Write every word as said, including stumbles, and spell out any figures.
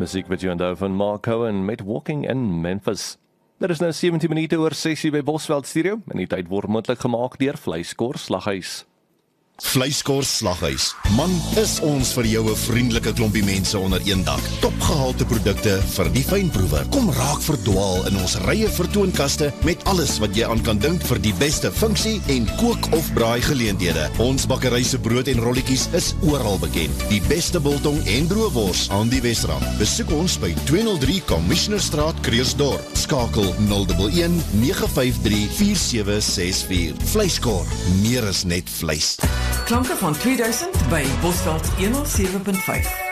Musiek wat jy onthou van Mark Cohen met Walking in Memphis. Dit is nou sewentien minute oor ses by Bosveld Studio en die tyd word moontlik gemaak deur Vleiskor Slaghuis. Vleiskor Slaghuis. Man, is ons vir jou 'n vriendelike klompie mense onder een dak. Topgehalte produkte vir die fynproewer. Kom raak verdwaal in ons rye vertoonkaste met alles wat jy aan kan dink vir die beste funksie en kook of braai geleenthede. Ons bakkery se brood en rolletjies is oral bekend. Die beste biltong en droëwors aan die Wesrand. Besoek ons by tweehonderd drie Commissionerstraat, Kreersdorp. Skakel nul een een nege vyf drie vier sewe ses vier. Vleiskor, meer is net vleis. Klanke van tweeduisend by Bosveld honderd sewe punt vyf.